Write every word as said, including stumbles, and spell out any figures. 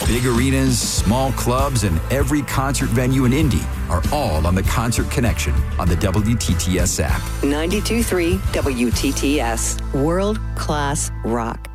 Big arenas, small clubs, and every concert venue in Indy are all on the Concert Connection on the W T T S app. ninety-two point three W T T S. World-class rock.